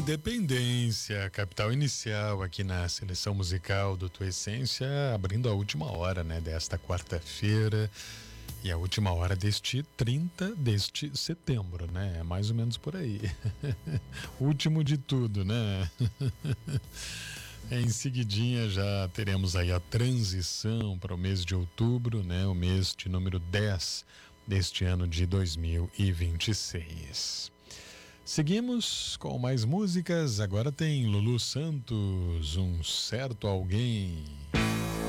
Independência, capital inicial aqui na seleção musical do Tua Essência, abrindo a última hora, né, desta quarta-feira e a última hora deste 30 deste setembro, né? É mais ou menos por aí. Último de tudo, né? Em seguidinha já teremos aí a transição para o mês de outubro, né? O mês de número 10 deste ano de 2026. Seguimos com mais músicas. Agora tem Lulu Santos, Um Certo Alguém.